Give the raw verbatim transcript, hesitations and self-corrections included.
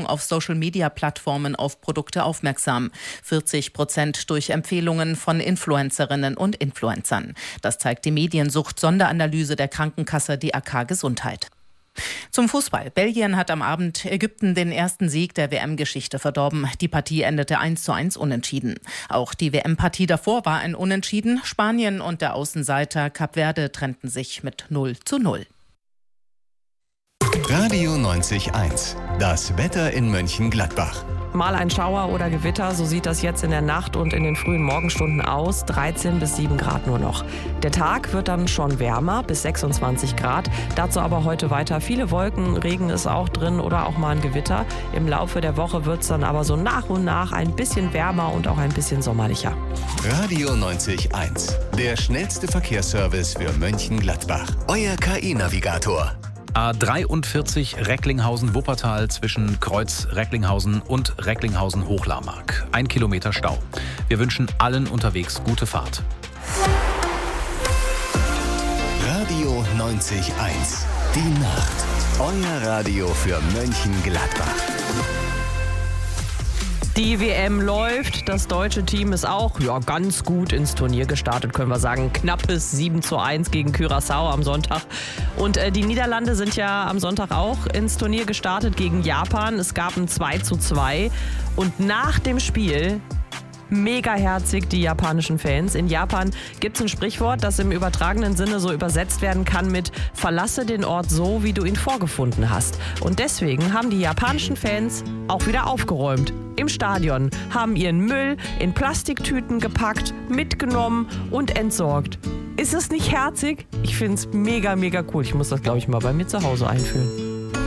Werbung auf Social-Media-Plattformen auf Produkte aufmerksam. vierzig Prozent durch Empfehlungen von Influencerinnen und Influencern. Das zeigt die Mediensucht-Sonderanalyse der Krankenkasse D A K Gesundheit. Zum Fußball. Belgien hat am Abend Ägypten den ersten Sieg der W M-Geschichte verdorben. Die Partie endete eins zu eins unentschieden. Auch die W M-Partie davor war ein Unentschieden. Spanien und der Außenseiter Kap Verde trennten sich mit null zu null. Radio neunzig Komma eins. Das Wetter in Mönchengladbach. Mal ein Schauer oder Gewitter, so sieht das jetzt in der Nacht und in den frühen Morgenstunden aus. dreizehn bis sieben Grad nur noch. Der Tag wird dann schon wärmer, bis sechsundzwanzig Grad. Dazu aber heute weiter viele Wolken, Regen ist auch drin oder auch mal ein Gewitter. Im Laufe der Woche wird es dann aber so nach und nach ein bisschen wärmer und auch ein bisschen sommerlicher. Radio neunzig Komma eins. Der schnellste Verkehrsservice für Mönchengladbach. Euer K I-Navigator. A dreiundvierzig Recklinghausen-Wuppertal zwischen Kreuz Recklinghausen und Recklinghausen-Hochlarmark. Ein Kilometer Stau. Wir wünschen allen unterwegs gute Fahrt. Radio neunzig Komma eins. Die Nacht. Euer Radio für Mönchengladbach. Die W M läuft, das deutsche Team ist auch ja, ganz gut ins Turnier gestartet, können wir sagen. Knappes sieben zu eins gegen Curaçao am Sonntag. Und äh, die Niederlande sind ja am Sonntag auch ins Turnier gestartet gegen Japan. Es gab ein zwei zu zwei und nach dem Spiel mega herzig die japanischen Fans. In Japan gibt es ein Sprichwort, das im übertragenen Sinne so übersetzt werden kann mit "Verlasse den Ort so, wie du ihn vorgefunden hast". Und deswegen haben die japanischen Fans auch wieder aufgeräumt. Im Stadion, haben ihren Müll in Plastiktüten gepackt, mitgenommen und entsorgt. Ist es nicht herzig? Ich finde es mega, mega cool. Ich muss das, glaube ich, mal bei mir zu Hause einführen.